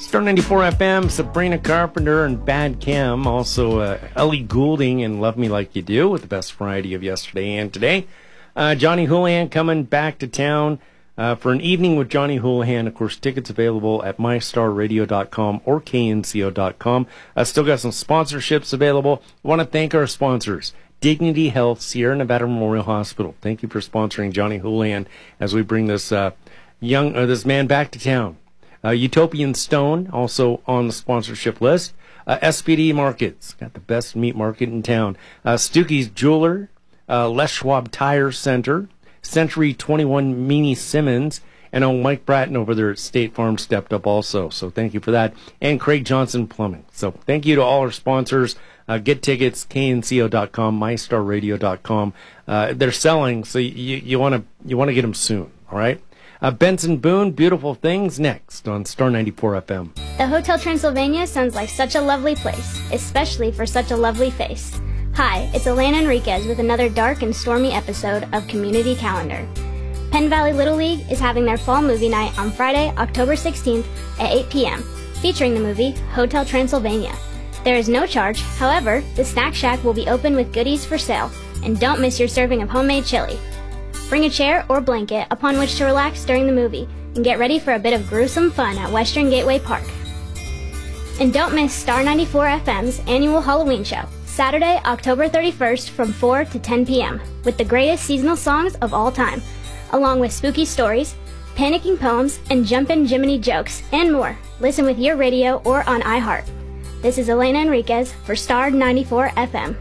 Star 94 FM, Sabrina Carpenter and Bad Cam. Also, Ellie Goulding and Love Me Like You Do with the best variety of yesterday and today. Johnny Houlihan coming back to town for an evening with Johnny Houlihan. Of course, tickets available at mystarradio.com or knco.com. Still got some sponsorships available. Want to thank our sponsors. Dignity Health, Sierra Nevada Memorial Hospital. Thank you for sponsoring Johnny Houlihan as we bring this this man back to town. Utopian Stone, also on the sponsorship list. SPD Markets, got the best meat market in town. Stuckey's Jeweler, Les Schwab Tire Center, Century 21 Meany Simmons, and Mike Bratton over there at State Farm stepped up also. So thank you for that. And Craig Johnson Plumbing. So thank you to all our sponsors. Get tickets, knco.com, mystarradio.com. They're selling, so you want to get them soon, all right? Benson Boone, Beautiful Things, next on Star 94 FM. The Hotel Transylvania sounds like such a lovely place, especially for such a lovely face. Hi, it's Elena Enriquez with another dark and stormy episode of Community Calendar. Penn Valley Little League is having their fall movie night on Friday, October 16th at 8 p.m., featuring the movie Hotel Transylvania. There is no charge, however, the Snack Shack will be open with goodies for sale, and don't miss your serving of homemade chili. Bring a chair or blanket upon which to relax during the movie, and get ready for a bit of gruesome fun at Western Gateway Park. And don't miss Star 94 FM's annual Halloween show, Saturday, October 31st from 4 to 10 p.m., with the greatest seasonal songs of all time, along with spooky stories, panicking poems, and jumpin' Jiminy jokes, and more. Listen with your radio or on iHeart. This is Elena Enriquez for Star 94 FM.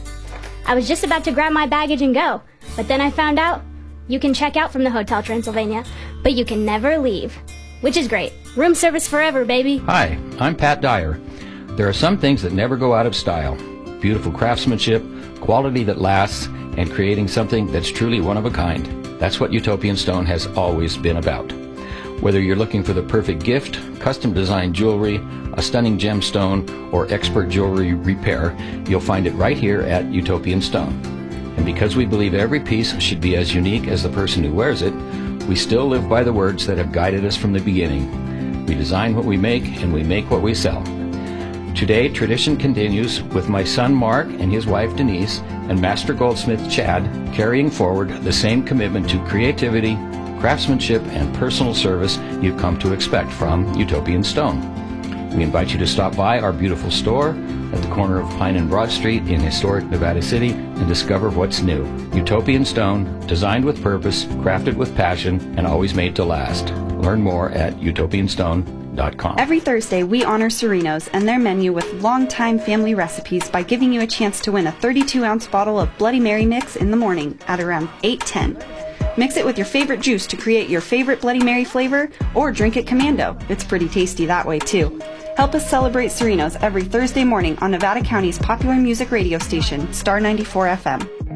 I was just about to grab my baggage and go, but then I found out you can check out from the Hotel Transylvania, but you can never leave, which is great. Room service forever, baby. Hi, I'm Pat Dyer. There are some things that never go out of style. Beautiful craftsmanship, quality that lasts, and creating something that's truly one of a kind. That's what Utopian Stone has always been about. Whether you're looking for the perfect gift, custom designed jewelry, a stunning gemstone, or expert jewelry repair, you'll find it right here at Utopian Stone. And because we believe every piece should be as unique as the person who wears it, we still live by the words that have guided us from the beginning. We design what we make, and we make what we sell. Today, tradition continues with my son Mark and his wife Denise and master goldsmith Chad carrying forward the same commitment to creativity, craftsmanship, and personal service you've come to expect from Utopian Stone. We invite you to stop by our beautiful store at the corner of Pine and Broad Street in historic Nevada City and discover what's new. Utopian Stone, designed with purpose, crafted with passion, and always made to last. Learn more at utopianstone.com. Every Thursday, we honor Serenos and their menu with longtime family recipes by giving you a chance to win a 32-ounce bottle of Bloody Mary mix in the morning at around 8:10. Mix it with your favorite juice to create your favorite Bloody Mary flavor, or drink it commando. It's pretty tasty that way, too. Help us celebrate Serenos every Thursday morning on Nevada County's popular music radio station, Star 94 FM.